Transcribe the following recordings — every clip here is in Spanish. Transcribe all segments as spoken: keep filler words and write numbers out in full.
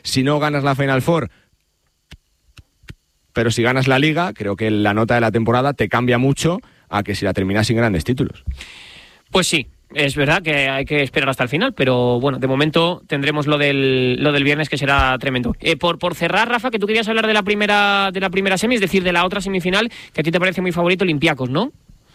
si no ganas la Final Four, pero si ganas la Liga, creo que la nota de la temporada te cambia mucho a que si la terminas sin grandes títulos. Pues sí. Es verdad que hay que esperar hasta el final, pero bueno, de momento tendremos lo del lo del viernes, que será tremendo. Eh, por, por cerrar, Rafa, que tú querías hablar de la primera de la primera semi, es decir, de la otra semifinal, que a ti te parece muy favorito Olympiacos, ¿no?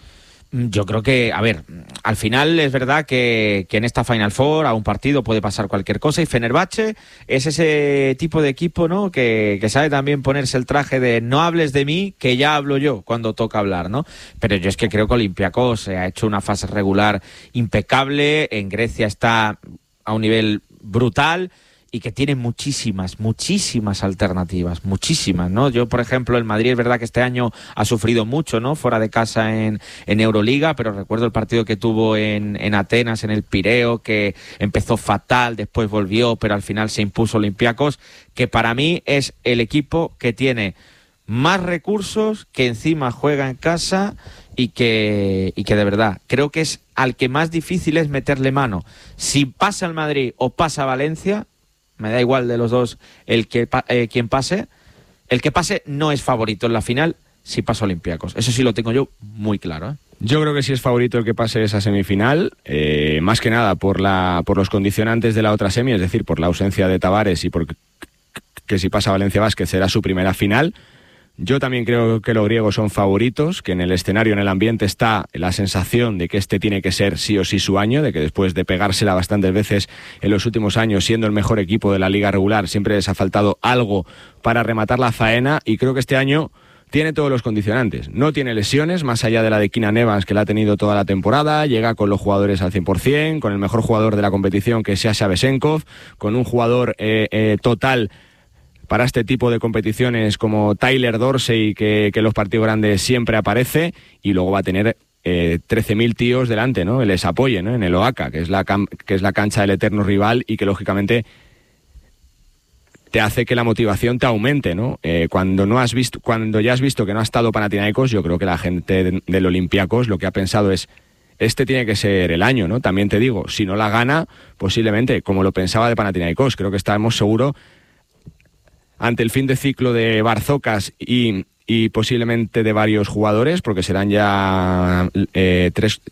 Yo creo que, a ver, al final es verdad que, que en esta Final Four a un partido puede pasar cualquier cosa, y Fenerbahce es ese tipo de equipo, ¿no?, que, que sabe también ponerse el traje de no hables de mí, que ya hablo yo cuando toca hablar, ¿no? Pero yo es que creo que Olympiacos ha hecho una fase regular impecable, en Grecia está a un nivel brutal, y que tiene muchísimas, muchísimas alternativas, muchísimas, ¿no? Yo, por ejemplo, el Madrid es verdad que este año ha sufrido mucho, ¿no?, fuera de casa en, en Euroliga, pero recuerdo el partido que tuvo en, en Atenas, en el Pireo, que empezó fatal, después volvió, pero al final se impuso Olympiacos, que para mí es el equipo que tiene más recursos, que encima juega en casa y que, y que de verdad creo que es al que más difícil es meterle mano. Si pasa el Madrid o pasa Valencia, me da igual de los dos el que eh, quien pase. El que pase no es favorito en la final si pasa Olympiacos. Eso sí lo tengo yo muy claro, ¿eh? Yo creo que sí es favorito el que pase esa semifinal, eh, más que nada por la por los condicionantes de la otra semi, es decir, por la ausencia de Tavares y por que si pasa Valencia Basket será su primera final. Yo también creo que los griegos son favoritos, que en el escenario, en el ambiente, está la sensación de que este tiene que ser sí o sí su año, de que después de pegársela bastantes veces en los últimos años, siendo el mejor equipo de la liga regular, siempre les ha faltado algo para rematar la faena, y creo que este año tiene todos los condicionantes. No tiene lesiones, más allá de la de Keenan Evans, que la ha tenido toda la temporada, llega con los jugadores al cien por ciento, con el mejor jugador de la competición, que es Sasha Vesenkov, con un jugador eh, eh, total para este tipo de competiciones como Tyler Dorsey, que, que en los partidos grandes siempre aparece, y luego va a tener eh, trece mil tíos delante, ¿no?, que les apoyen, ¿no?, en el Oaca, que es la cam- que es la cancha del eterno rival, y que lógicamente te hace que la motivación te aumente, ¿no? Eh, cuando no has visto, cuando ya has visto que no ha estado Panathinaikos, yo creo que la gente de, del Olympiacos lo que ha pensado es: este tiene que ser el año, ¿no? También te digo, si no la gana, posiblemente, como lo pensaba de Panathinaikos, creo que estamos seguros ante el fin de ciclo de Barzocas y, y posiblemente de varios jugadores, porque serán ya eh, tres,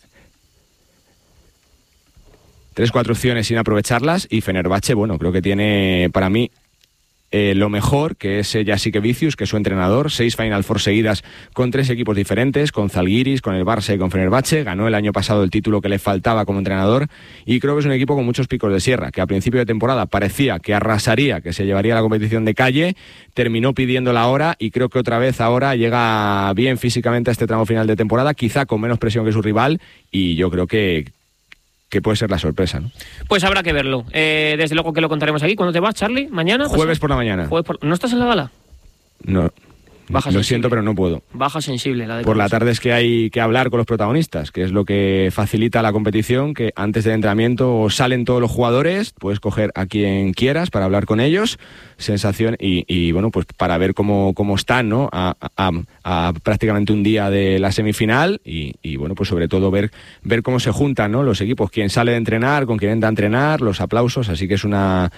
tres, cuatro opciones sin aprovecharlas, y Fenerbahce, bueno, creo que tiene para mí Eh, lo mejor, que es Jasikevičius, que es su entrenador, seis Final Four seguidas con tres equipos diferentes, con Zalgiris, con el Barça y con Fenerbahce. Ganó el año pasado el título que le faltaba como entrenador, y creo que es un equipo con muchos picos de sierra, que a principio de temporada parecía que arrasaría, que se llevaría la competición de calle, terminó pidiendo la hora, y creo que otra vez ahora llega bien físicamente a este tramo final de temporada, quizá con menos presión que su rival, y yo creo que que puede ser la sorpresa, ¿no? Pues habrá que verlo. Eh, desde luego que lo contaremos aquí. ¿Cuándo te vas, Charlie? ¿Mañana? Jueves por la mañana. Jueves por... ¿No estás en la gala? No. Baja lo sensible. siento, pero no puedo. Baja sensible la de Por la tarde es que hay que hablar con los protagonistas, que es lo que facilita la competición, que antes del entrenamiento salen todos los jugadores, puedes coger a quien quieras para hablar con ellos, sensación, y, y bueno, pues para ver cómo, cómo están, ¿no? A, a, a prácticamente un día de la semifinal, y, y bueno, pues sobre todo ver, ver cómo se juntan, ¿no?, los equipos, quién sale de entrenar, con quién entra a entrenar, los aplausos, así que es una...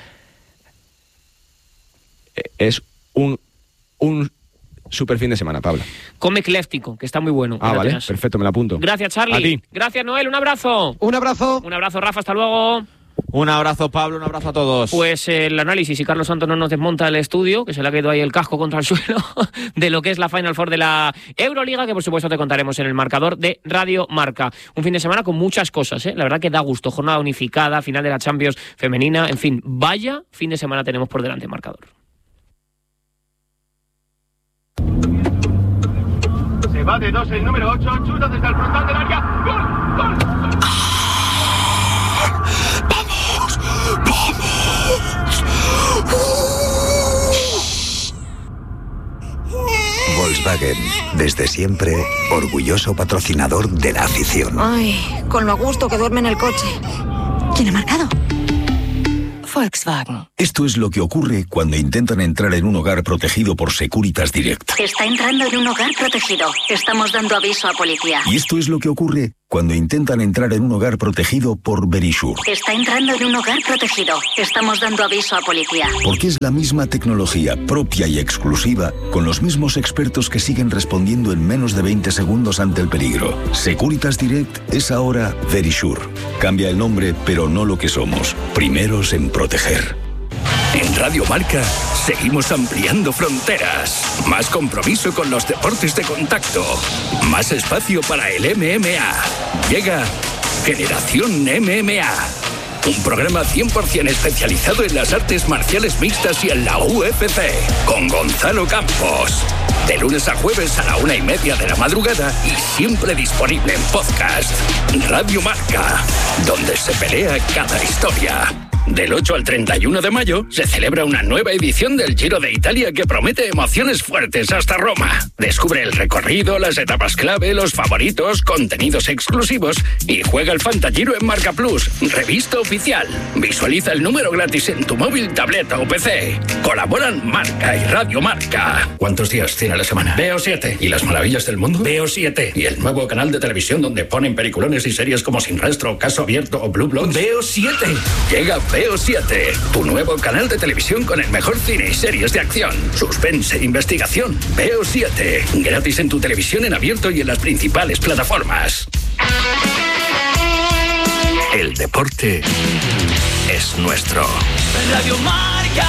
es un... un super fin de semana, Pablo. Come ecléctico, que está muy bueno. Ah, vale, perfecto, me la apunto. Gracias, Charlie. A ti. Gracias, Noel, un abrazo. Un abrazo. Un abrazo, Rafa, hasta luego. Un abrazo, Pablo, un abrazo a todos. Pues eh, el análisis, y Carlos Santos no nos desmonta el estudio, que se le ha quedado ahí el casco contra el suelo, de lo que es la Final Four de la Euroliga, que por supuesto te contaremos en el marcador de Radio Marca. Un fin de semana con muchas cosas, ¿eh? La verdad que da gusto. Jornada unificada, final de la Champions femenina, en fin, vaya fin de semana tenemos por delante, marcador. Se va de dos el número ocho, chuta desde el frontal del área. ¡Gol! ¡Gol! ¡Vamos! ¡Vamos! Volkswagen, desde siempre, orgulloso patrocinador de la afición. Ay, con lo a gusto que duerme en el coche. ¿Quién ha marcado? Volkswagen. Esto es lo que ocurre cuando intentan entrar en un hogar protegido por Securitas Direct. Está entrando en un hogar protegido. Estamos dando aviso a policía. Y esto es lo que ocurre cuando intentan entrar en un hogar protegido por Verisure. Está entrando en un hogar protegido. Estamos dando aviso a policía. Porque es la misma tecnología propia y exclusiva, con los mismos expertos que siguen respondiendo en menos de veinte segundos ante el peligro. Securitas Direct es ahora Verisure. Cambia el nombre, pero no lo que somos. Primeros en proteger. En Radio Marca seguimos ampliando fronteras. Más compromiso con los deportes de contacto. Más espacio para el M M A. Llega Generación M M A. Un programa cien por ciento especializado en las artes marciales mixtas y en la U F C. Con Gonzalo Campos. De lunes a jueves a la una y media de la madrugada y siempre disponible en podcast. Radio Marca, donde se pelea cada historia. Del ocho al treinta y uno de mayo se celebra una nueva edición del Giro de Italia que promete emociones fuertes hasta Roma. Descubre el recorrido, las etapas clave, los favoritos, contenidos exclusivos y juega el Fantagiro en Marca Plus, revista oficial. Visualiza el número gratis en tu móvil, tableta o P C. Colaboran Marca y Radio Marca. ¿Cuántos días tiene la semana? Veo siete. ¿Y las maravillas del mundo? Veo siete. ¿Y el nuevo canal de televisión donde ponen peliculones y series como Sin Rastro, Caso Abierto o Blue Bloods? Veo siete. Llega Veo siete, tu nuevo canal de televisión con el mejor cine y series de acción, suspense e investigación. Veo siete, gratis en tu televisión en abierto y en las principales plataformas. El deporte es nuestro. Radio Marca.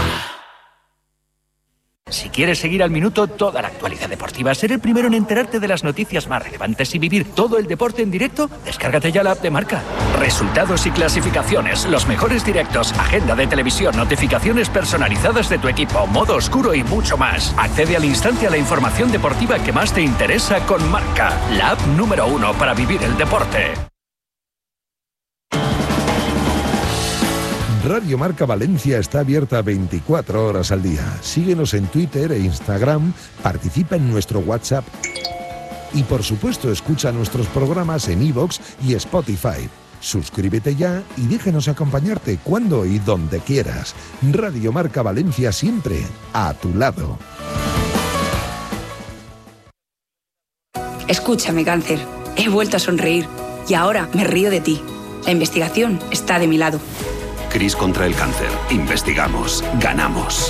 Si quieres seguir al minuto toda la actualidad deportiva, ser el primero en enterarte de las noticias más relevantes y vivir todo el deporte en directo, descárgate ya la app de Marca. Resultados y clasificaciones, los mejores directos, agenda de televisión, notificaciones personalizadas de tu equipo, modo oscuro y mucho más. Accede al instante a la información deportiva que más te interesa con Marca, la app número uno para vivir el deporte. Radio Marca Valencia está abierta veinticuatro horas al día. Síguenos en Twitter e Instagram, participa en nuestro WhatsApp y, por supuesto, escucha nuestros programas en iVoox y Spotify. Suscríbete ya y déjanos acompañarte cuando y donde quieras. Radio Marca Valencia, siempre a tu lado. Escúchame, cáncer. He vuelto a sonreír y ahora me río de ti. La investigación está de mi lado. CRIS contra el cáncer. Investigamos. Ganamos.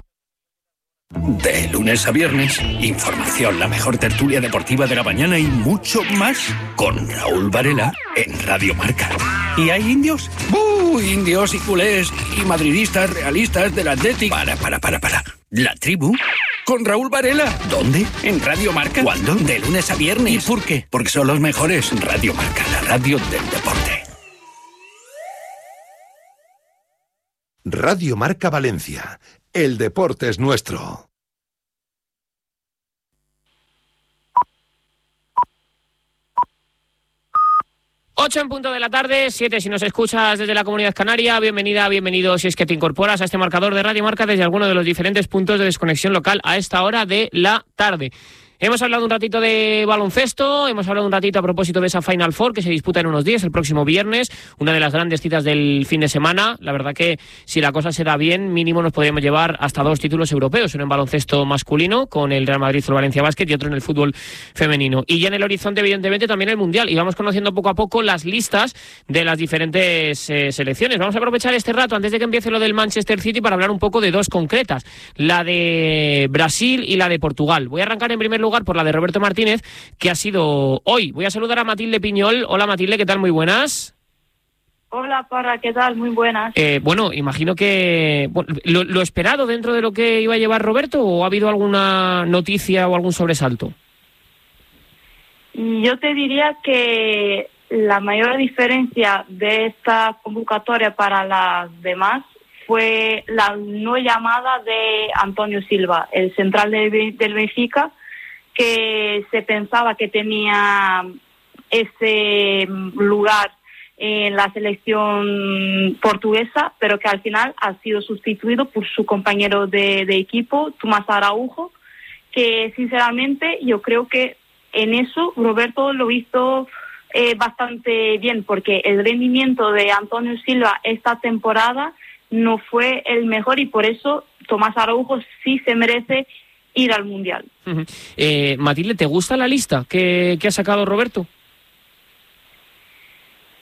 De lunes a viernes, información, la mejor tertulia deportiva de la mañana y mucho más con Raúl Varela en Radio Marca. ¿Y hay indios? ¡Uh! Indios y culés y madridistas realistas del Atlético. Para, para, para, para. ¿La tribu? Con Raúl Varela. ¿Dónde? En Radio Marca. ¿Cuándo? De lunes a viernes. ¿Y por qué? Porque son los mejores. Radio Marca, la radio del deporte. Radio Marca Valencia. El deporte es nuestro. ocho en punto de la tarde, siete si nos escuchas desde la Comunidad Canaria. Bienvenida, bienvenido si es que te incorporas a este marcador de Radio Marca desde alguno de los diferentes puntos de desconexión local a esta hora de la tarde. Hemos hablado un ratito de baloncesto, hemos hablado un ratito a propósito de esa Final Four que se disputa en unos días, el próximo viernes, una de las grandes citas del fin de semana. La verdad que si la cosa se da bien, mínimo nos podríamos llevar hasta dos títulos europeos, uno en baloncesto masculino con el Real Madrid o el Valencia Basket y otro en el fútbol femenino. Y ya en el horizonte, evidentemente, también el Mundial. Y vamos conociendo poco a poco las listas de las diferentes eh, selecciones. Vamos a aprovechar este rato, antes de que empiece lo del Manchester City, para hablar un poco de dos concretas, la de Brasil y la de Portugal. Voy a arrancar en primer lugar por la de Roberto Martínez, que ha sido hoy. Voy a saludar a Matilde Piñol. Hola Matilde, ¿qué tal? Muy buenas. Hola Parra, ¿qué tal? Muy buenas. Eh, bueno, imagino que bueno, lo, lo esperado dentro de lo que iba a llevar Roberto, ¿o ha habido alguna noticia o algún sobresalto? Yo te diría que la mayor diferencia de esta convocatoria para las demás fue la no llamada de Antonio Silva, el central del, del Benfica, que se pensaba que tenía ese lugar en la selección portuguesa, pero que al final ha sido sustituido por su compañero de, de equipo, Tomás Araujo, que sinceramente yo creo que en eso Roberto lo hizo eh, bastante bien, porque el rendimiento de Antonio Silva esta temporada no fue el mejor y por eso Tomás Araujo sí se merece ir al Mundial. Uh-huh. eh, Matilde, ¿te gusta la lista que, que ha sacado Roberto?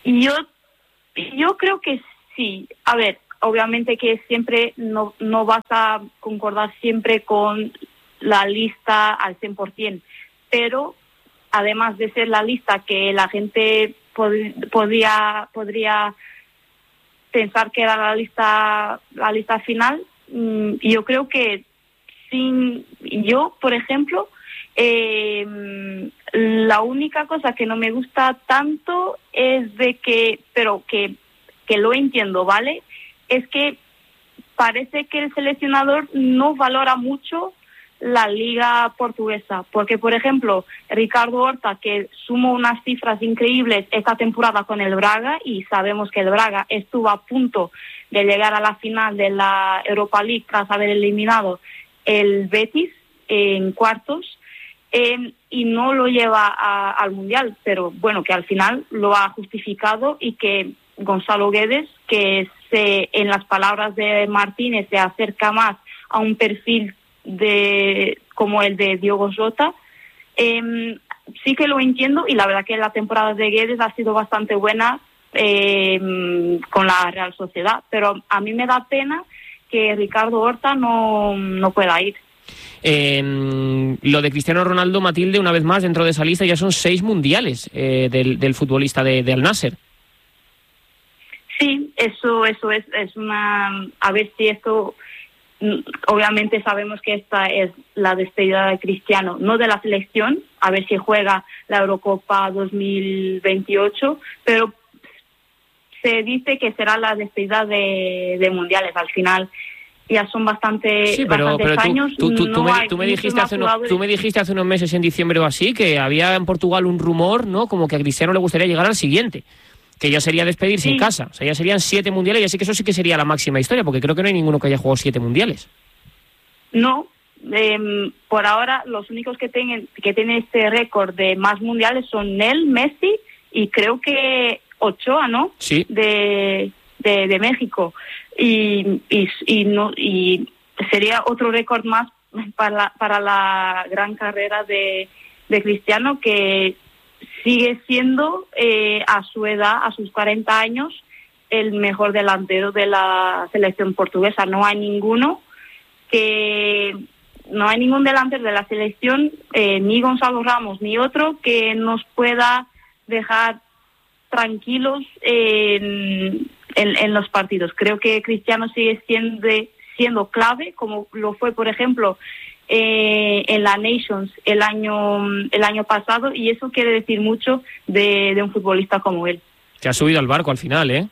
Y yo, yo creo que sí. A ver, obviamente que siempre no, no vas a concordar siempre con la lista al cien por ciento, pero además de ser la lista que la gente pod- podría, podría pensar que era la lista, la lista final, mmm, yo creo que sin, yo, por ejemplo, eh, la única cosa que no me gusta tanto es de que, pero que, que lo entiendo, ¿vale? Es que parece que el seleccionador no valora mucho la liga portuguesa, porque por ejemplo Ricardo Horta, que sumó unas cifras increíbles esta temporada con el Braga, y sabemos que el Braga estuvo a punto de llegar a la final de la Europa League tras haber eliminado el Betis en cuartos, eh, y no lo lleva a, al Mundial, pero bueno, que al final lo ha justificado, y que Gonzalo Guedes, que se, en las palabras de Martínez, se acerca más a un perfil de como el de Diogo Jota, eh, sí que lo entiendo, y la verdad que la temporada de Guedes ha sido bastante buena eh, con la Real Sociedad, pero a mí me da pena que Ricardo Horta no, no pueda ir. Eh, lo de Cristiano Ronaldo, Matilde, una vez más dentro de esa lista ya son seis mundiales eh, del, del futbolista de, de Al Nassr. Sí, eso, eso es, es una, a ver si esto, obviamente sabemos que esta es la despedida de Cristiano, no de la selección, a ver si juega la Eurocopa dos mil veintiocho, pero se dice que será la despedida de, de mundiales. Al final ya son bastante, sí, pero, bastantes pero tú, años. Tú, tú, no tú, me, hay tú, me dijiste hace unos, jugadores. tú me dijiste hace unos meses, en diciembre o así, que había en Portugal un rumor, ¿no? Como que a Cristiano le gustaría llegar al siguiente, que ya sería despedirse sí. en casa. O sea, ya serían siete mundiales, y así que eso sí que sería la máxima historia, porque creo que no hay ninguno que haya jugado siete mundiales. No, eh, por ahora los únicos que tienen que tienen este récord de más mundiales son Nel, Messi y creo que Ochoa, ¿no? Sí. De, de, de México. Y, y, y, no, y sería otro récord más para la, para la gran carrera de, de Cristiano, que sigue siendo eh, a su edad, a sus cuarenta años, el mejor delantero de la selección portuguesa. No hay ninguno que no hay ningún delantero de la selección, eh, ni Gonzalo Ramos ni otro, que nos pueda dejar tranquilos en, en, en los partidos. Creo que Cristiano sigue siendo, siendo clave, como lo fue, por ejemplo, eh, en la Nations el año el año pasado, y eso quiere decir mucho de, de un futbolista como él. Que ha subido al barco al final, ¿eh?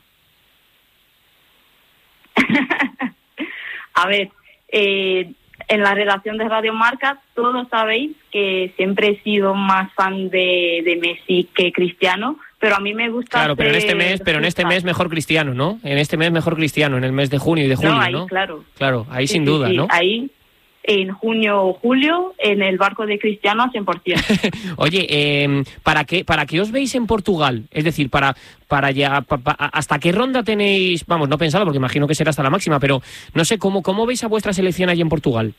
A ver, eh, en la redacción de Radio Marca todos sabéis que siempre he sido más fan de, de Messi que Cristiano, pero a mí me gusta. Claro, pero en este mes, pero en este mes mejor Cristiano, ¿no? En este mes mejor Cristiano, en el mes de junio y de julio, no, ahí, ¿no? Claro, claro, ahí sí, sin sí, duda, sí. ¿no? Ahí en junio o julio en el barco de Cristiano al cien por ciento. Oye, eh, ¿para qué para qué os veis en Portugal? Es decir, para para ya pa, pa, ¿hasta qué ronda tenéis? Vamos, no pensado porque imagino que será hasta la máxima, pero no sé cómo cómo veis a vuestra selección allí en Portugal.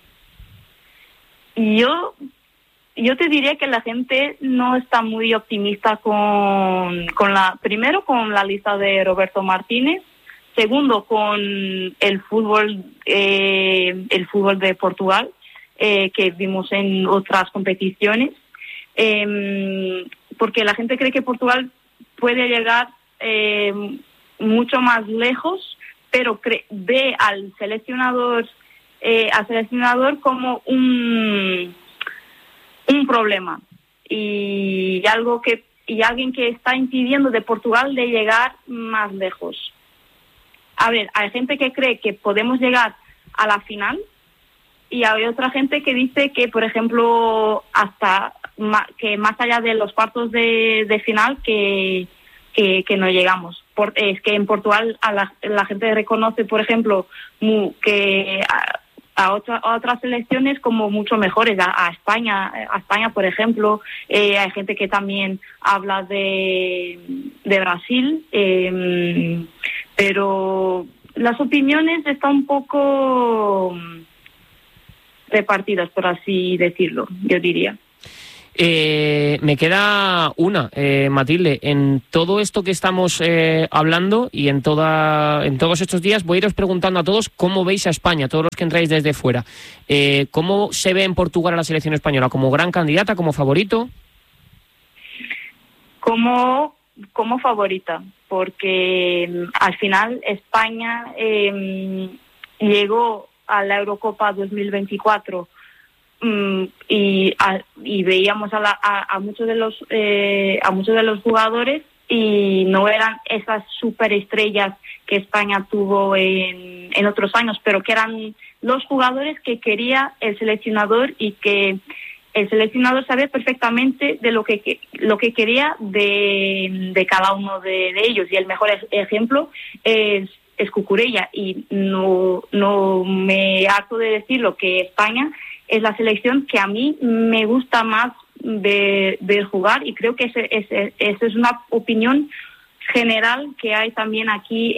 Yo yo te diría que la gente no está muy optimista con con la primero con la lista de Roberto Martínez. Segundo, con el fútbol, eh, el fútbol de Portugal, eh, que vimos en otras competiciones, eh, porque la gente cree que Portugal puede llegar eh, mucho más lejos, pero cre- ve al seleccionador, eh, al seleccionador como un un problema y algo que y alguien que está impidiendo de Portugal de llegar más lejos. A ver, hay gente que cree que podemos llegar a la final y hay otra gente que dice que, por ejemplo, hasta ma- que más allá de los cuartos de, de final que, que, que no llegamos. Por, es que en Portugal a la, la gente reconoce, por ejemplo, mu, que a, a, otra, a otras selecciones como mucho mejores, a, a España, a España, por ejemplo. Eh, hay gente que también habla de, de Brasil. Eh, Pero las opiniones están un poco repartidas, por así decirlo, yo diría. Eh, me queda una, eh, Matilde. En todo esto que estamos eh, hablando y en toda, en todos estos días voy a iros preguntando a todos cómo veis a España, todos los que entráis desde fuera. Eh, ¿Cómo se ve en Portugal a la selección española? ¿Como gran candidata, como favorito? Como, como favorita, porque al final España eh, llegó a la Eurocopa dos mil veinticuatro Y, a, y veíamos a, la, a, a muchos de los eh, a muchos de los jugadores y no eran esas superestrellas que España tuvo en, en otros años, pero que eran los jugadores que quería el seleccionador y que el seleccionador sabía perfectamente de lo que lo que quería de, de cada uno de, de ellos, y el mejor ejemplo es es Cucurella, y no no me harto de decirlo que España es la selección que a mí me gusta más de, de jugar, y creo que esa ese, ese es una opinión general que hay también aquí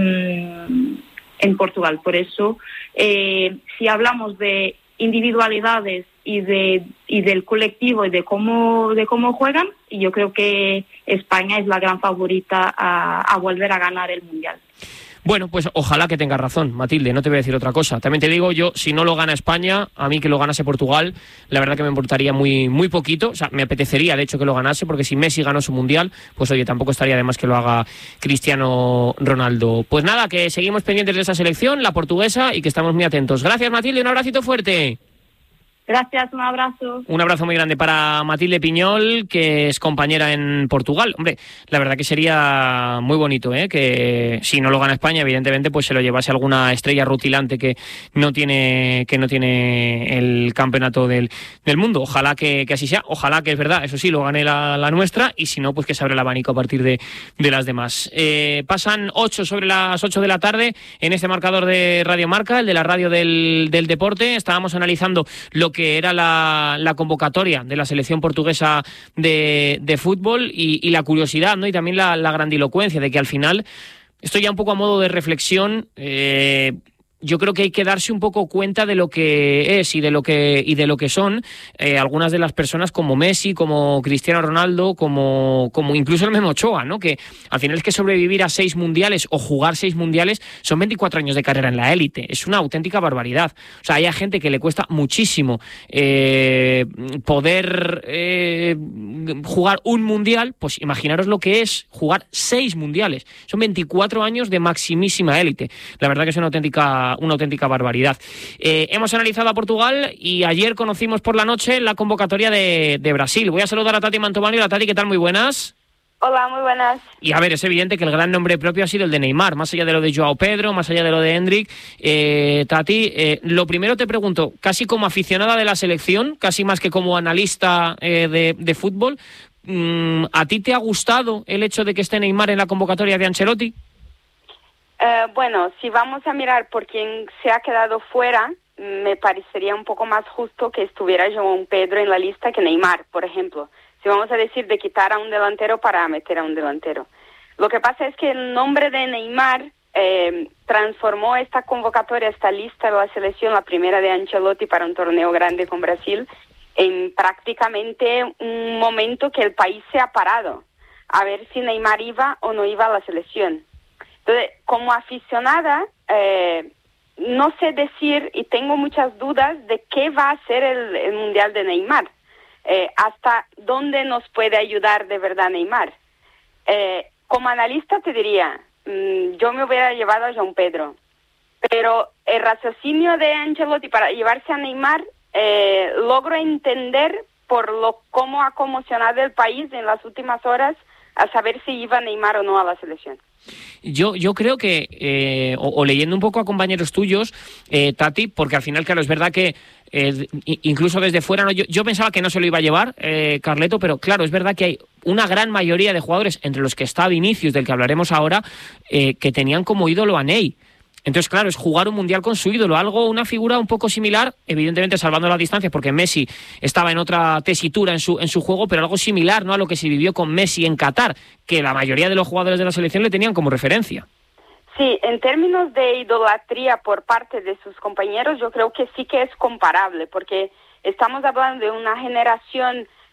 en, en Portugal. Por eso, eh, si hablamos de individualidades y de y del colectivo y de cómo de cómo juegan, yo creo que España es la gran favorita a, a volver a ganar el Mundial. Bueno, pues ojalá que tengas razón, Matilde, no te voy a decir otra cosa. También te digo, yo, si no lo gana España, a mí que lo ganase Portugal, la verdad que me importaría muy muy poquito. O sea, me apetecería, de hecho, que lo ganase, porque si Messi ganó su Mundial, pues oye, tampoco estaría de más que lo haga Cristiano Ronaldo. Pues nada, que seguimos pendientes de esa selección, la portuguesa, y que estamos muy atentos. Gracias, Matilde, un abracito fuerte. Gracias, un abrazo. Un abrazo muy grande para Matilde Piñol, que es compañera en Portugal. Hombre, la verdad que sería muy bonito, ¿eh? Que si no lo gana España, evidentemente, pues se lo llevase alguna estrella rutilante que no tiene que no tiene el campeonato del, del mundo. Ojalá que, que así sea, ojalá que es verdad, eso sí, lo gane la, la nuestra, y si no, pues que se abre el abanico a partir de, de las demás. Eh, pasan ocho sobre las ocho de la tarde en este marcador de Radio Marca, el de la radio del, del deporte. Estábamos analizando lo que era la, la convocatoria de la selección portuguesa de, de fútbol y, y la curiosidad, ¿no? Y también la, la grandilocuencia de que al final, esto ya un poco a modo de reflexión, eh, yo creo que hay que darse un poco cuenta de lo que es y de lo que y de lo que son eh, algunas de las personas como Messi, como Cristiano Ronaldo, como, como incluso el Memo Ochoa, ¿no? Que al final es que sobrevivir a seis mundiales o jugar seis mundiales son veinticuatro años de carrera en la élite. Es una auténtica barbaridad. O sea, hay gente que le cuesta muchísimo eh, poder eh, jugar un mundial, pues imaginaros lo que es jugar seis mundiales. Son veinticuatro años de maximísima élite. La verdad que es una auténtica una auténtica barbaridad. Eh, hemos analizado a Portugal y ayer conocimos por la noche la convocatoria de, de Brasil. Voy a saludar a Tati Mantovani. Hola, Tati, ¿qué tal? Muy buenas. Hola, muy buenas. Y a ver, es evidente que el gran nombre propio ha sido el de Neymar, más allá de lo de Joao Pedro, más allá de lo de Endrick. Eh, Tati, eh, lo primero te pregunto, casi como aficionada de la selección, casi más que como analista eh, de, de fútbol, ¿a ti te ha gustado el hecho de que esté Neymar en la convocatoria de Ancelotti? Uh, bueno, si vamos a mirar por quién se ha quedado fuera, me parecería un poco más justo que estuviera João Pedro en la lista que Neymar, por ejemplo. Si vamos a decir de quitar a un delantero para meter a un delantero. Lo que pasa es que el nombre de Neymar eh, transformó esta convocatoria, esta lista de la selección, la primera de Ancelotti para un torneo grande con Brasil, en prácticamente un momento que el país se ha parado a ver si Neymar iba o no iba a la selección. Entonces, como aficionada, eh, no sé decir y tengo muchas dudas de qué va a ser el, el Mundial de Neymar. Eh, hasta dónde nos puede ayudar de verdad Neymar. Eh, como analista te diría, mmm, yo me hubiera llevado a João Pedro, pero el raciocinio de Ancelotti para llevarse a Neymar eh, logro entender por lo cómo ha conmocionado el país en las últimas horas a saber si iba Neymar o no a la selección. Yo, yo creo que, eh, o, o leyendo un poco a compañeros tuyos, eh, Tati, porque al final, claro, es verdad que eh, incluso desde fuera, ¿no? yo, yo pensaba que no se lo iba a llevar eh, Carleto, pero claro, es verdad que hay una gran mayoría de jugadores, entre los que está Vinicius, del que hablaremos ahora, eh, que tenían como ídolo a Ney. Entonces, claro, es jugar un mundial con su ídolo, algo, una figura un poco similar, evidentemente salvando las distancias, porque Messi estaba en otra tesitura en su en su juego, pero algo similar, ¿no?, a lo que se vivió con Messi en Qatar, que la mayoría de los jugadores de la selección le tenían como referencia. Sí, en términos de idolatría por parte de sus compañeros, yo creo que sí que es comparable, porque estamos hablando de una generación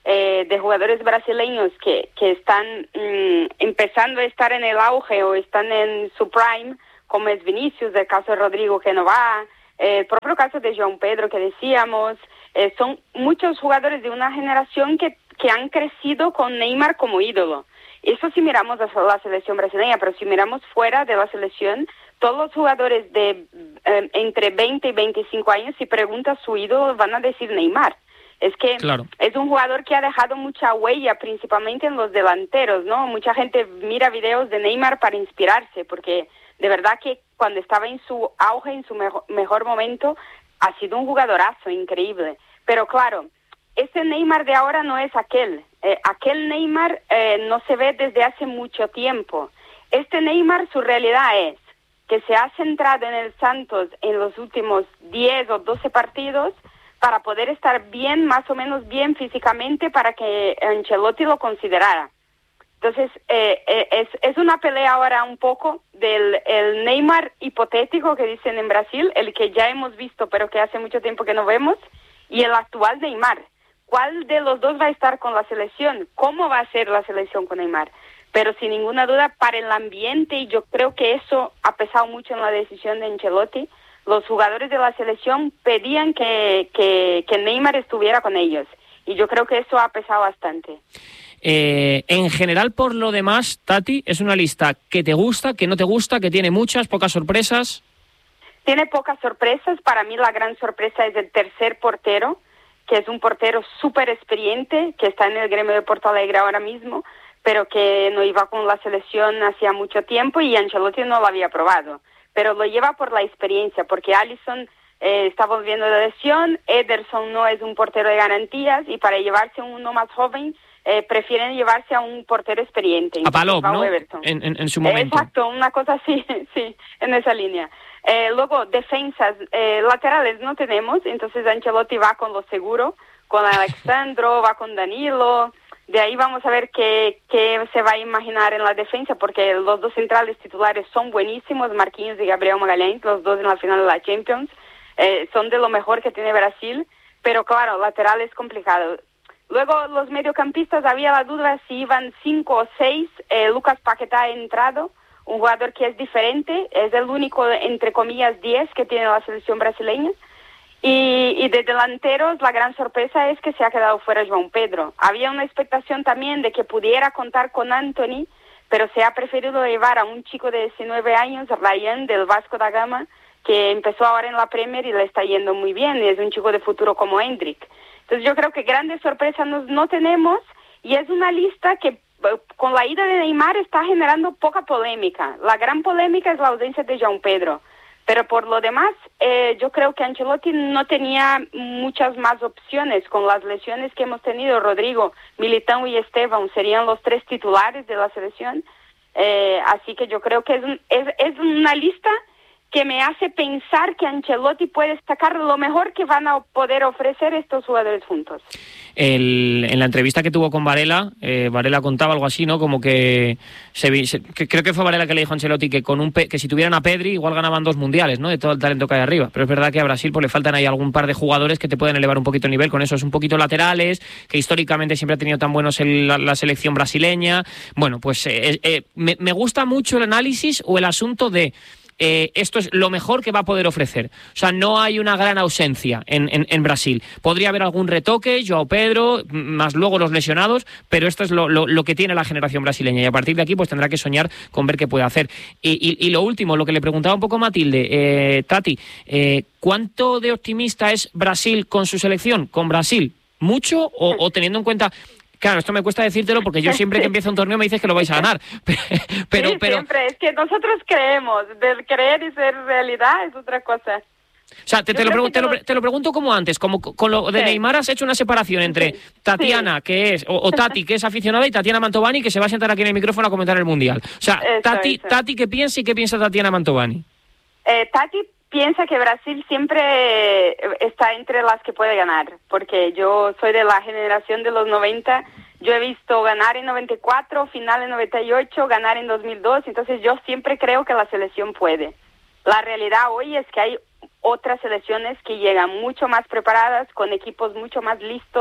eh, de jugadores brasileños que, que están mmm, empezando a estar en el auge o están en su prime, como es Vinicius, el caso de Rodrigo que no va, eh, el propio caso de João Pedro que decíamos, eh, son muchos jugadores de una generación que, que han crecido con Neymar como ídolo. Eso si miramos a la selección brasileña, pero si miramos fuera de la selección, todos los jugadores de eh, entre veinte y veinticinco años, si preguntas su ídolo, van a decir Neymar. Es que claro. Es un jugador que ha dejado mucha huella, principalmente en los delanteros, ¿no? Mucha gente mira videos de Neymar para inspirarse, porque de verdad que cuando estaba en su auge, en su mejor, mejor momento, ha sido un jugadorazo increíble. Pero claro, este Neymar de ahora no es aquel. Eh, aquel Neymar eh, no se ve desde hace mucho tiempo. Este Neymar, su realidad es que se ha centrado en el Santos en los últimos diez o doce partidos para poder estar bien, más o menos bien físicamente, para que Ancelotti lo considerara. Entonces, eh, eh, es, es una pelea ahora un poco del el Neymar hipotético que dicen en Brasil, el que ya hemos visto pero que hace mucho tiempo que no vemos, y el actual Neymar. ¿Cuál de los dos va a estar con la selección? ¿Cómo va a ser la selección con Neymar? Pero sin ninguna duda, para el ambiente, y yo creo que eso ha pesado mucho en la decisión de Ancelotti, los jugadores de la selección pedían que, que, que Neymar estuviera con ellos. Y yo creo que eso ha pesado bastante. Eh, en general, por lo demás, Tati, ¿es una lista que te gusta, que no te gusta, que tiene muchas, pocas sorpresas? Tiene pocas sorpresas. Para mí la gran sorpresa es el tercer portero, que es un portero súper experiente, que está en el gremio de Porto Alegre ahora mismo, pero que no iba con la selección hacía mucho tiempo y Ancelotti no lo había probado. Pero lo lleva por la experiencia, porque Alisson eh, está volviendo de lesión, Ederson no es un portero de garantías, y para llevarse a uno más joven, eh, prefieren llevarse a un portero experiente. A Palop, ¿no? En, en, en su momento. Exacto, una cosa así, sí, en esa línea. Eh, luego, defensas, eh, laterales no tenemos, entonces Ancelotti va con lo seguro, con Alexandro, va con Danilo. De ahí vamos a ver qué, qué se va a imaginar en la defensa, porque los dos centrales titulares son buenísimos, Marquinhos y Gabriel Magalhães, los dos en la final de la Champions, eh, son de lo mejor que tiene Brasil, pero claro, lateral es complicado. Luego los mediocampistas, había la duda si iban cinco o seis. eh, Lucas Paquetá ha entrado, un jugador que es diferente, es el único, entre comillas, diez que tiene la selección brasileña. Y, y de delanteros, la gran sorpresa es que se ha quedado fuera João Pedro. Había una expectación también de que pudiera contar con Antony, pero se ha preferido llevar a un chico de diecinueve años, Ryan, del Vasco da Gama, que empezó ahora en la Premier y le está yendo muy bien, y es un chico de futuro como Hendrik. Entonces yo creo que grandes sorpresas no, no tenemos, y es una lista que con la ida de Neymar está generando poca polémica. La gran polémica es la ausencia de João Pedro. Pero por lo demás, eh, yo creo que Ancelotti no tenía muchas más opciones. Con las lesiones que hemos tenido, Rodrigo, Militão y Esteban serían los tres titulares de la selección. Eh, así que yo creo que es, un, es, es una lista que me hace pensar que Ancelotti puede sacar lo mejor que van a poder ofrecer estos jugadores juntos. El, en la entrevista que tuvo con Varela, eh, Varela contaba algo así, ¿no? Como que, se, se, que creo que fue Varela que le dijo a Ancelotti que con un que si tuvieran a Pedri igual ganaban dos mundiales, ¿no? De todo el talento que hay arriba. Pero es verdad que a Brasil pues le faltan ahí algún par de jugadores que te pueden elevar un poquito el nivel con esos un poquito laterales, que históricamente siempre ha tenido tan buenos el, la, la selección brasileña. Bueno, pues eh, eh, me, me gusta mucho el análisis o el asunto de Eh, esto es lo mejor que va a poder ofrecer. O sea, no hay una gran ausencia en, en, en Brasil. Podría haber algún retoque, João Pedro, más luego los lesionados, pero esto es lo, lo, lo que tiene la generación brasileña, y a partir de aquí pues tendrá que soñar con ver qué puede hacer. Y, y, y lo último, lo que le preguntaba un poco a Matilde, eh, Tati, eh, ¿cuánto de optimista es Brasil con su selección? ¿Con Brasil? ¿Mucho? O, o teniendo en cuenta... Claro, esto me cuesta decírtelo porque yo siempre que empieza un torneo me dices que lo vais a ganar. Pero, sí, pero... siempre. Es que nosotros creemos. Del creer y ser realidad es otra cosa. O sea, te, te, lo, pregun- te, lo, te lo pregunto como antes, como con lo de sí. Neymar has hecho una separación entre Tatiana, sí. que es, o, o Tati, que es aficionada, y Tatiana Mantovani, que se va a sentar aquí en el micrófono a comentar el Mundial. O sea, eso, Tati, eso. Tati, ¿qué piensa y qué piensa Tatiana Mantovani? Eh, Tati piensa que Brasil siempre está entre las que puede ganar, porque yo soy de la generación de los noventa, yo he visto ganar en noventa y cuatro, final en noventa y ocho, ganar en dos mil dos, entonces yo siempre creo que la selección puede. La realidad hoy es que hay otras selecciones que llegan mucho más preparadas, con equipos mucho más listos,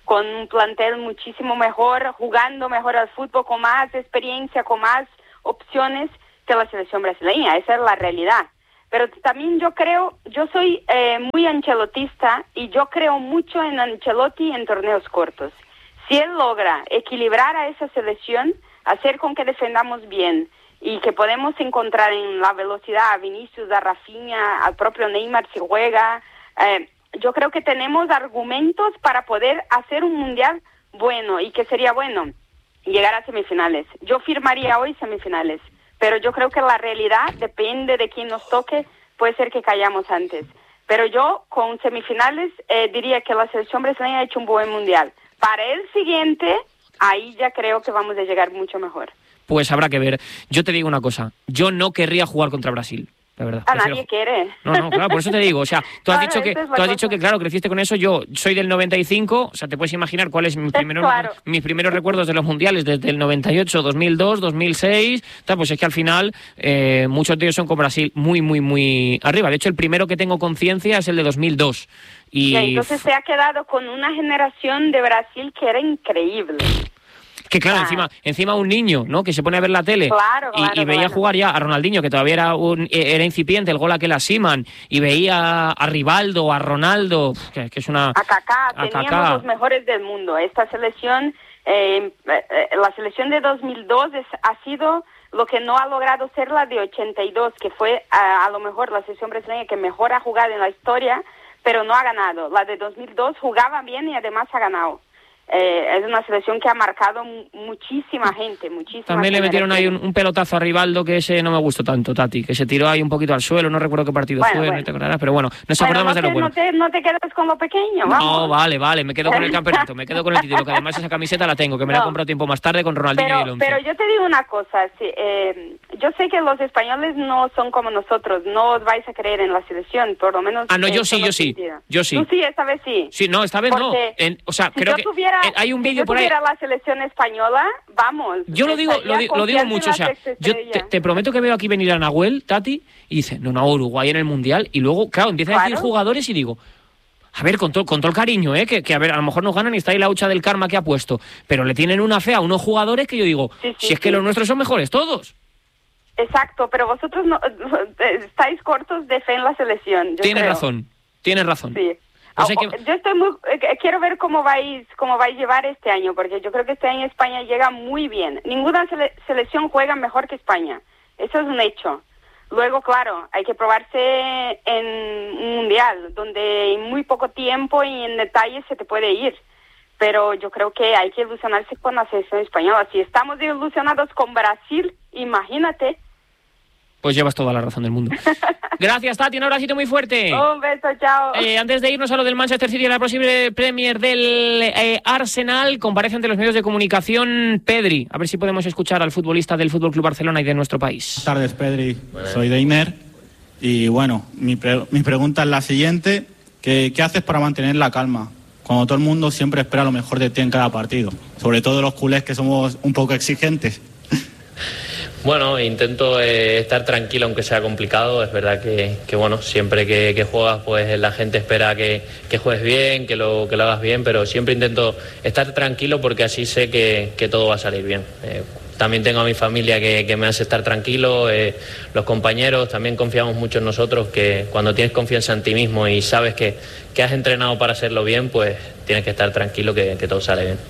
con un plantel muchísimo mejor, jugando mejor al fútbol, con más experiencia, con más opciones que la selección brasileña. Esa es la realidad. Pero también yo creo, yo soy eh, muy ancelotista y yo creo mucho en Ancelotti en torneos cortos. Si él logra equilibrar a esa selección, hacer con que defendamos bien y que podemos encontrar en la velocidad a Vinicius, a Rafinha, al propio Neymar si juega, eh, yo creo que tenemos argumentos para poder hacer un mundial bueno y que sería bueno llegar a semifinales. Yo firmaría hoy semifinales. Pero yo creo que la realidad depende de quién nos toque, puede ser que callamos antes. Pero yo, con semifinales, eh, diría que la selección brasileña ha hecho un buen mundial. Para el siguiente, ahí ya creo que vamos a llegar mucho mejor. Pues habrá que ver. Yo te digo una cosa, yo no querría jugar contra Brasil. La verdad. A nadie quiere. No, no, claro, por eso te digo, o sea, tú has claro, dicho que es tú has dicho que claro, creciste con eso, yo soy del noventa y cinco, o sea, te puedes imaginar cuáles mis primeros claro. mis primeros recuerdos de los mundiales desde el noventa y ocho, dos mil dos, dos mil seis, tal, pues es que al final eh, muchos de ellos son con Brasil muy muy muy arriba. De hecho, el primero que tengo conciencia es el de dos mil dos. Y, y entonces se ha quedado con una generación de Brasil que era increíble. Que claro, ah. encima encima un niño, ¿no? Que se pone a ver la tele claro, y, claro, y veía claro. jugar ya a Ronaldinho, que todavía era un era incipiente, el gol aquel a Seaman, y veía a Rivaldo, a Ronaldo, que, que es una... A Kaká, a teníamos Kaká. los mejores del mundo. Esta selección, eh, eh, la selección de dos mil dos es, ha sido lo que no ha logrado ser la de ochenta y dos, que fue a, a lo mejor la selección brasileña que mejor ha jugado en la historia, pero no ha ganado. La de dos mil dos jugaba bien y además ha ganado. Eh, es una selección que ha marcado muchísima gente, muchísima También le metieron ahí un, un pelotazo a Rivaldo que ese no me gustó tanto, Tati, que se tiró ahí un poquito al suelo, no recuerdo qué partido bueno, fue, bueno. no te acordarás, pero bueno, nos bueno, acordamos no de lo te, bueno. No te, no te quedes con lo pequeño, vamos. No, vale, vale, me quedo con el campeonato, me quedo con el título, que además esa camiseta la tengo, que me no. la he comprado tiempo más tarde con Ronaldinho pero, y el once. Pero yo te digo una cosa, sí, eh, yo sé que los españoles no son como nosotros, no os vais a creer en la selección, por lo menos... Ah, no, yo eh, sí, yo sí, sentido. yo sí. Tú sí, esta vez sí. Sí, no, esta vez Porque no, en, o sea, si creo yo que tuviera, eh, hay un si vídeo yo por ahí... tuviera la selección española, vamos. Yo lo digo, lo, di lo digo mucho, o sea, yo te, te prometo que veo aquí venir a Nahuel, Tati, y dice, no, no, Uruguay en el Mundial, y luego, claro, empieza claro. a decir jugadores y digo, a ver, con todo, con todo el cariño, ¿eh? Que, que a ver, a lo mejor nos ganan y está ahí la hucha del karma que ha puesto, pero le tienen una fe a unos jugadores que yo digo, sí, sí, si es que sí. los nuestros son mejores todos. Exacto, pero vosotros no, estáis cortos de fe en la selección. Tienes creo. razón, tienes razón. Sí. O sea que... Yo estoy muy, quiero ver cómo vais, cómo vais a llevar este año, porque yo creo que este año España llega muy bien. Ninguna sele selección juega mejor que España. Eso es un hecho. Luego, claro, hay que probarse en un mundial, donde en muy poco tiempo y en detalle se te puede ir. Pero yo creo que hay que ilusionarse con la selección española. Si estamos ilusionados con Brasil, imagínate. Pues llevas toda la razón del mundo. Gracias, Tati, un abracito muy fuerte. Un beso, chao. Eh, antes de irnos a lo del Manchester City y a la posible Premier del eh, Arsenal, comparece ante los medios de comunicación Pedri. A ver si podemos escuchar al futbolista del Fútbol Club Barcelona y de nuestro país. Buenas tardes, Pedri. Bueno. Soy Deiner. Y bueno, mi, pre mi pregunta es la siguiente. ¿Qué, ¿Qué haces para mantener la calma? Cuando todo el mundo siempre espera lo mejor de ti en cada partido. Sobre todo los culés que somos un poco exigentes. Bueno, intento eh, estar tranquilo aunque sea complicado. Es verdad que, que bueno, siempre que, que juegas pues la gente espera que, que juegues bien, que lo, que lo hagas bien, pero siempre intento estar tranquilo porque así sé que, que todo va a salir bien. Eh, también tengo a mi familia que, que me hace estar tranquilo, eh, los compañeros también confiamos mucho en nosotros, que cuando tienes confianza en ti mismo y sabes que, que has entrenado para hacerlo bien, pues tienes que estar tranquilo que, que todo sale bien.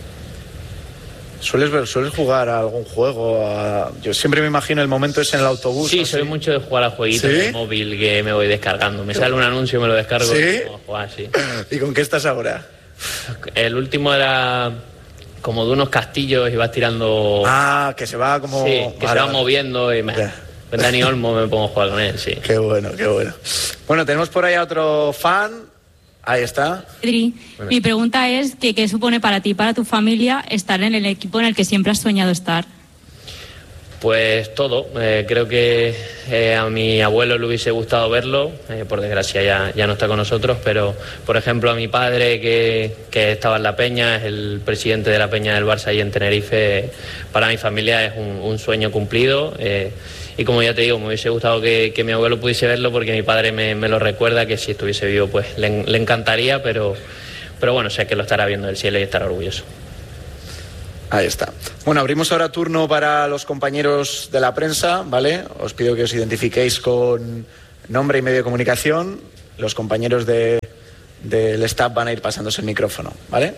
¿Sueles ver, sueles jugar a algún juego? A... Yo siempre me imagino el momento ese en el autobús. Sí, soy mucho de jugar a jueguitos ¿Sí? de móvil que me voy descargando. Me sale un anuncio y me lo descargo. ¿Sí? Y a jugar, sí. ¿Y con qué estás ahora? El último era como de unos castillos y vas tirando... Ah, que se va como... Sí, que vale, se va moviendo y me... Con Dani Olmo me pongo a jugar con él, sí. Qué bueno, qué bueno. Bueno, tenemos por ahí a otro fan... Ahí está. Pedri, bueno. Mi pregunta es que, ¿qué supone para ti y para tu familia estar en el equipo en el que siempre has soñado estar? Pues todo. Eh, creo que eh, a mi abuelo le hubiese gustado verlo. Eh, por desgracia ya, ya no está con nosotros, pero por ejemplo a mi padre que, que estaba en la Peña, es el presidente de la Peña del Barça ahí en Tenerife. Para mi familia es un, un sueño cumplido. Eh, Y como ya te digo, me hubiese gustado que, que mi abuelo pudiese verlo porque mi padre me, me lo recuerda, que si estuviese vivo pues le, le encantaría, pero, pero bueno, sé que lo estará viendo el cielo y estará orgulloso. Ahí está. Bueno, abrimos ahora turno para los compañeros de la prensa, ¿vale? Os pido que os identifiquéis con nombre y medio de comunicación. Los compañeros de, del staff van a ir pasándose el micrófono, ¿vale?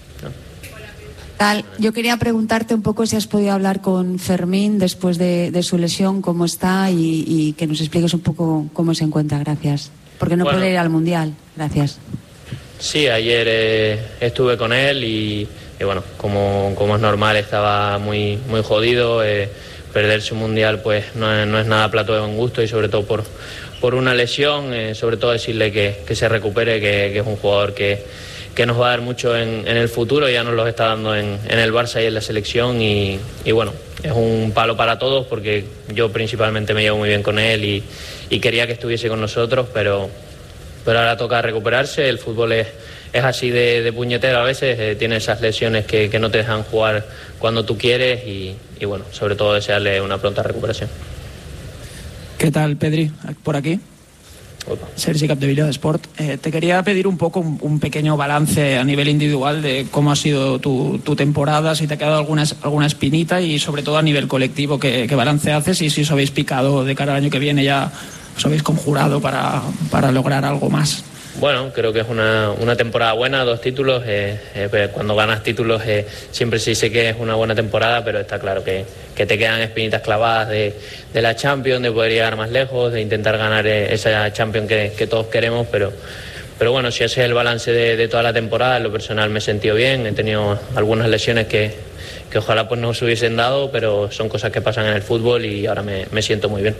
Tal, yo quería preguntarte un poco si has podido hablar con Fermín después de, de su lesión, cómo está y, y que nos expliques un poco cómo se encuentra. Gracias. Porque no Bueno. puede ir al Mundial. Gracias. Sí, ayer eh, estuve con él y, y bueno, como, como es normal, estaba muy, muy jodido. Eh, perderse un Mundial pues no es, no es nada plato de buen gusto y sobre todo por, por una lesión. Eh, sobre todo decirle que, que se recupere, que, que es un jugador que, que nos va a dar mucho en, en el futuro. Ya nos lo está dando en, en el Barça y en la selección y, y bueno, es un palo para todos porque yo principalmente me llevo muy bien con él y, y quería que estuviese con nosotros, pero... pero ahora toca recuperarse. El fútbol es, es así de, de puñetero a veces, eh, tiene esas lesiones que, que no te dejan jugar cuando tú quieres y, y bueno, sobre todo desearle una pronta recuperación. ¿Qué tal, Pedri? Por aquí. Opa. Sergi Capdevila de Sport. Eh, te quería pedir un poco un, un pequeño balance a nivel individual de cómo ha sido tu, tu temporada, si te ha quedado alguna, alguna espinita y sobre todo a nivel colectivo, qué, qué balance haces y si os habéis picado de cara al año que viene ya... os habéis conjurado para, para lograr algo más. Bueno, creo que es una, una temporada buena, dos títulos. Eh, eh, pues cuando ganas títulos eh, siempre se dice que es una buena temporada, pero está claro que, que te quedan espinitas clavadas de, de la Champions, de poder llegar más lejos, de intentar ganar eh, esa Champions que, que todos queremos, pero, pero bueno, si ese es el balance de, de toda la temporada, en lo personal me he sentido bien, he tenido algunas lesiones que, que ojalá pues no se hubiesen dado, pero son cosas que pasan en el fútbol y ahora me, me siento muy bien.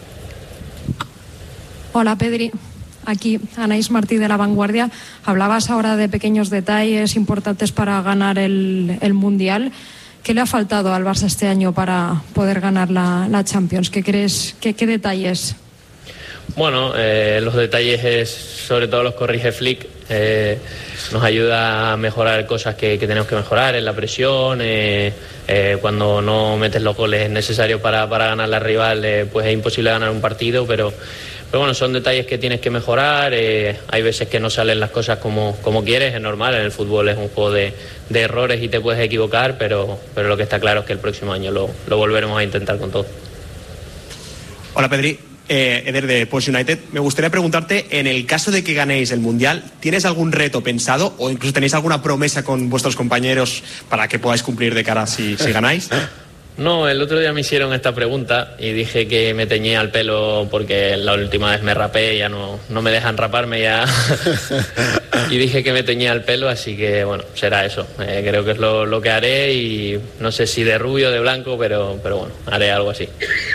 Hola, Pedri. Aquí Anaís Martí de La Vanguardia. Hablabas ahora de pequeños detalles importantes para ganar el, el Mundial. ¿Qué le ha faltado al Barça este año para poder ganar la, la Champions? ¿Qué crees? ¿Qué, qué detalles? Bueno, eh, los detalles es, sobre todo los corrige Flick. Eh, nos ayuda a mejorar cosas que, que tenemos que mejorar en la presión. Eh, eh, cuando no metes los goles necesarios para, para ganar la rival, eh, pues es imposible ganar un partido, pero... Pero bueno, son detalles que tienes que mejorar, eh, hay veces que no salen las cosas como, como quieres, es normal, en el fútbol es un juego de, de errores y te puedes equivocar, pero, pero lo que está claro es que el próximo año lo, lo volveremos a intentar con todo. Hola, Pedri, eh, Eder de Post United. Me gustaría preguntarte, en el caso de que ganéis el Mundial, ¿tienes algún reto pensado o incluso tenéis alguna promesa con vuestros compañeros para que podáis cumplir de cara si, si ganáis? No, el otro día me hicieron esta pregunta y dije que me teñía el pelo porque la última vez me rapé, ya no, no me dejan raparme ya. Y dije que me teñía el pelo, así que bueno, será eso. Eh, creo que es lo, lo que haré y no sé si de rubio o de blanco, pero, pero bueno, haré algo así.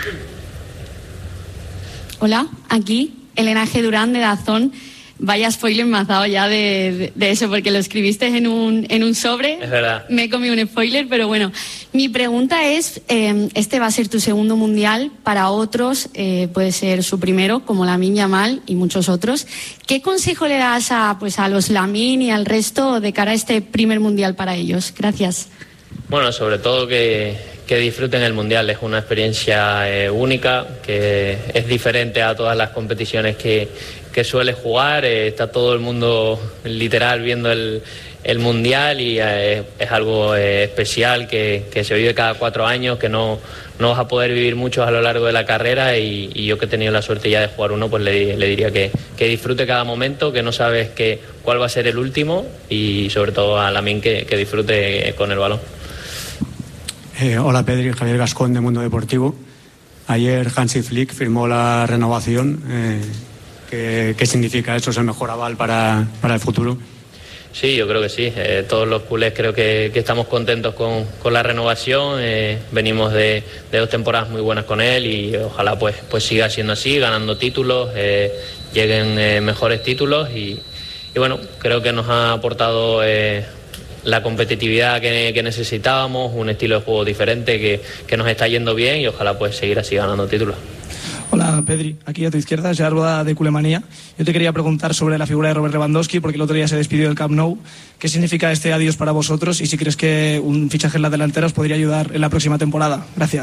Hola, aquí Elena G. Durán de Dazón. Vaya spoiler me has dado ya de, de, de eso, porque lo escribiste en un, en un sobre. Es verdad. Me he comido un spoiler, pero bueno. Mi pregunta es, eh, este va a ser tu segundo Mundial, para otros eh, puede ser su primero, como Lamine Yamal y muchos otros. ¿Qué consejo le das a, pues, a los Lamine y al resto de cara a este primer Mundial para ellos? Gracias. Bueno, sobre todo que, que disfruten el Mundial. Es una experiencia eh, única, que es diferente a todas las competiciones que, que suele jugar. Eh, está todo el mundo literal viendo el, el Mundial y eh, es algo eh, especial que, que se vive cada cuatro años, que no, no vas a poder vivir muchos a lo largo de la carrera y, y yo que he tenido la suerte ya de jugar uno, pues le, le diría que, que disfrute cada momento, que no sabes que, cuál va a ser el último y sobre todo a Lamine que, que disfrute con el balón. Eh, hola, Pedri, Javier Gascón de Mundo Deportivo. Ayer Hansi Flick firmó la renovación. Eh, ¿qué, ¿Qué significa eso? ¿Es el mejor aval para, para el futuro? Sí, yo creo que sí. Eh, todos los culés creo que, que estamos contentos con, con la renovación. Eh, venimos de, de dos temporadas muy buenas con él y ojalá pues, pues siga siendo así, ganando títulos, eh, lleguen eh, mejores títulos y, y bueno, creo que nos ha aportado eh, la competitividad que, que necesitábamos, un estilo de juego diferente que, que nos está yendo bien y ojalá pues seguir así ganando títulos. Hola, Pedri, aquí a tu izquierda, Gerard Boda de Culemanía. Yo te quería preguntar sobre la figura de Robert Lewandowski, porque el otro día se despidió del Camp Nou. ¿Qué significa este adiós para vosotros y si crees que un fichaje en la delantera os podría ayudar en la próxima temporada? Gracias.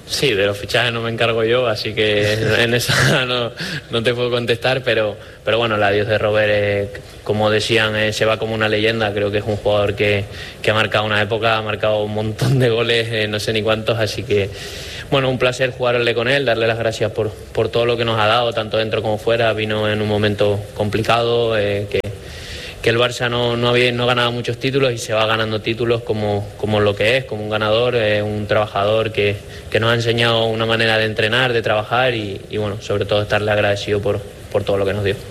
Sí, de los fichajes no me encargo yo, así que en esa no, no te puedo contestar, pero, pero bueno, el adiós de Robert, eh, como decían, eh, se va como una leyenda. Creo que es un jugador que, que ha marcado una época, ha marcado un montón de goles, eh, no sé ni cuántos, así que bueno, un placer jugarle con él, darle las gracias por, por todo lo que nos ha dado, tanto dentro como fuera. Vino en un momento complicado, eh, que que el Barça no, no, había, no ganaba muchos títulos y se va ganando títulos como, como lo que es, como un ganador, eh, un trabajador que, que nos ha enseñado una manera de entrenar, de trabajar y, y bueno, sobre todo estarle agradecido por, por todo lo que nos dio.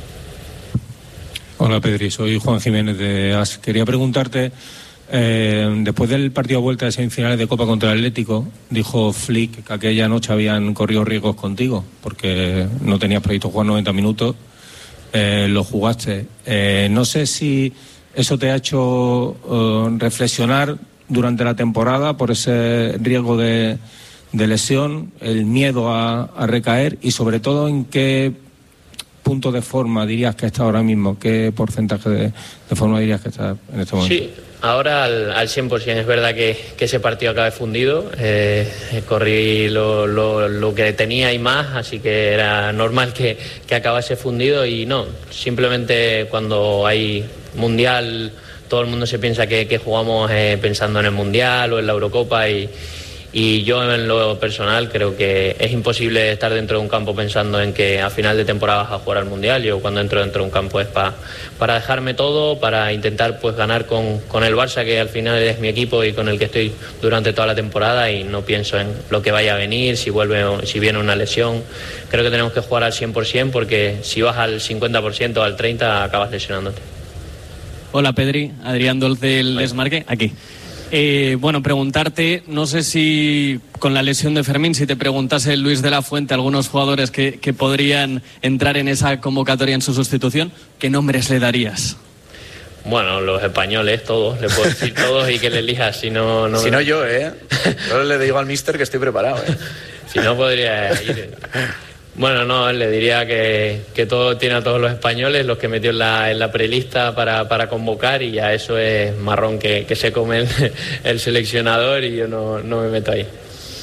Hola Pedri, soy Juan Jiménez de A S. Quería preguntarte, eh, después del partido de vuelta de semifinales de Copa contra el Atlético, dijo Flick que aquella noche habían corrido riesgos contigo porque no tenías previsto jugar noventa minutos. Eh, lo jugaste. Eh, no sé si eso te ha hecho uh, reflexionar durante la temporada por ese riesgo de, de lesión, el miedo a, a recaer y sobre todo en qué punto de forma dirías que está ahora mismo, qué porcentaje de, de forma dirías que está en este momento. Sí, ahora al, al cien por ciento. Es verdad que, que ese partido acabé fundido, eh, corrí lo, lo, lo que tenía y más, así que era normal que, que acabase fundido y no, simplemente cuando hay mundial todo el mundo se piensa que, que jugamos eh, pensando en el mundial o en la Eurocopa y Y yo en lo personal creo que es imposible estar dentro de un campo pensando en que a final de temporada vas a jugar al Mundial. Yo cuando entro dentro de un campo es pa, para dejarme todo, para intentar pues ganar con, con el Barça, que al final es mi equipo y con el que estoy durante toda la temporada, y no pienso en lo que vaya a venir, si vuelve, si viene una lesión. Creo que tenemos que jugar al cien por ciento porque si vas al cincuenta por ciento o al treinta por ciento acabas lesionándote. Hola Pedri, Adrián Dolz del Desmarque, aquí. Eh, bueno, preguntarte, no sé si con la lesión de Fermín, si te preguntase Luis de la Fuente algunos jugadores que, que podrían entrar en esa convocatoria en su sustitución, ¿qué nombres le darías? Bueno, los españoles, todos, le puedo decir todos y que le elijas, si no... no si no yo, ¿eh? Yo le digo al míster que estoy preparado, ¿eh? Si no podría ir... Bueno, no, le diría que, que todo tiene a todos los españoles, los que metió en la, en la prelista para, para convocar, y ya eso es marrón que, que se come el, el seleccionador y yo no, no me meto ahí.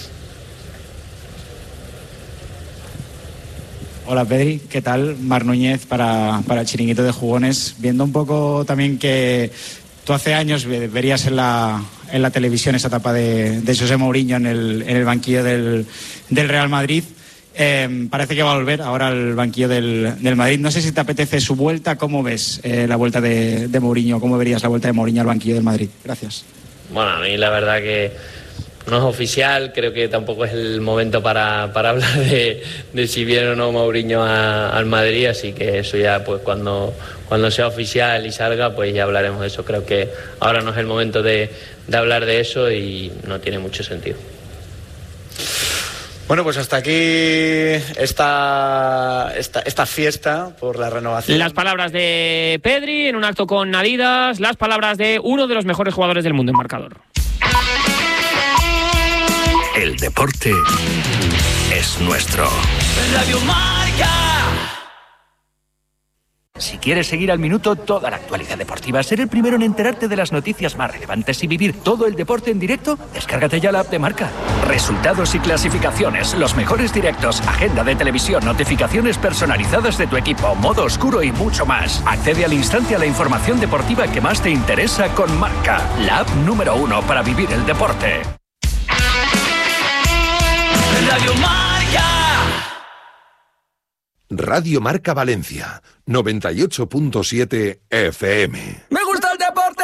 Hola Pedri, ¿qué tal? Mar Núñez para, para el Chiringuito de Jugones. Viendo un poco también que tú hace años verías en la, en la televisión esa etapa de, de José Mourinho en el, en el banquillo del, del Real Madrid. Eh, parece que va a volver ahora al banquillo del, del Madrid. No sé si te apetece su vuelta. ¿Cómo ves eh, la vuelta de, de Mourinho? ¿Cómo verías la vuelta de Mourinho al banquillo del Madrid? Gracias. Bueno, a mí la verdad que no es oficial. Creo que tampoco es el momento para, para hablar de, de si viene o no Mourinho a, al Madrid. Así que eso ya, pues cuando, cuando sea oficial y salga, pues ya hablaremos de eso. Creo que ahora no es el momento de, de hablar de eso y no tiene mucho sentido. Bueno, pues hasta aquí esta, esta, esta fiesta por la renovación. Las palabras de Pedri en un acto con Adidas, las palabras de uno de los mejores jugadores del mundo en marcador. El deporte es nuestro. Radio Marca. Si quieres seguir al minuto toda la actualidad deportiva, ser el primero en enterarte de las noticias más relevantes y vivir todo el deporte en directo, descárgate ya la app de Marca. Resultados y clasificaciones, los mejores directos, agenda de televisión, notificaciones personalizadas de tu equipo, modo oscuro y mucho más. Accede al instante a la información deportiva que más te interesa con Marca, la app número uno para vivir el deporte. Radio Marca. Radio Marca Valencia, noventa y ocho punto siete F M. ¡Me gusta el deporte!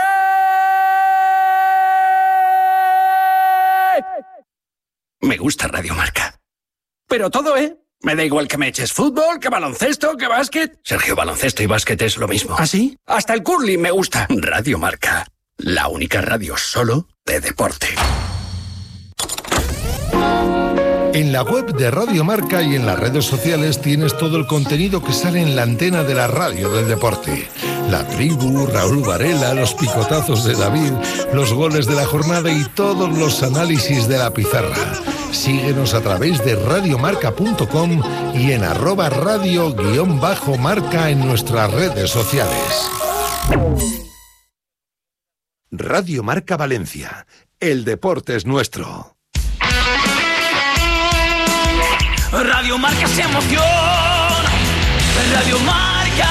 Me gusta Radio Marca. Pero todo, ¿eh? Me da igual que me eches fútbol, que baloncesto, que básquet. Sergio, baloncesto y básquet es lo mismo. ¿Ah, sí? Hasta el curling me gusta. Radio Marca, la única radio solo de deporte. En la web de Radio Marca y en las redes sociales tienes todo el contenido que sale en la antena de la radio del deporte. La tribu, Raúl Varela, los picotazos de David, los goles de la jornada y todos los análisis de la pizarra. Síguenos a través de radiomarca punto com y en arroba radio guión bajo marca en nuestras redes sociales. Radio Marca Valencia. El deporte es nuestro. Radio Marca es emoción. Radio Marca.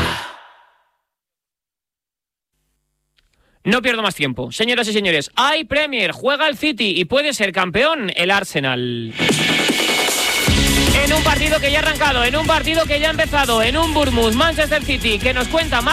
No pierdo más tiempo. Señoras y señores, hay Premier, juega el City y puede ser campeón el Arsenal. En un partido que ya ha arrancado, en un partido que ya ha empezado, en un Bournemouth Manchester City, que nos cuenta más.